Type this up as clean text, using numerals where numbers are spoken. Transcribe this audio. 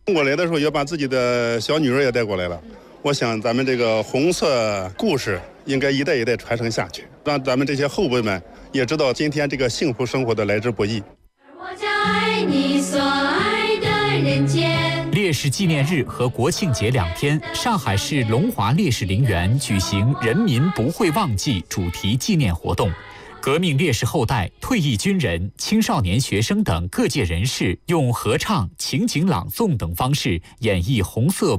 我来的时候也把自己的小女儿也带过来了。我想咱们这个红色故事应该一代一代传承下去，让咱们这些后辈们也知道今天这个幸福生活的来之不易。 我将爱你所爱的人间。 烈士纪念日和国庆节2天，上海市龙华烈士陵园举行“人民不会忘记”主题纪念活动。革命烈士后代、退役军人、青少年学生等各界人士用合唱、情景朗诵等方式演绎红色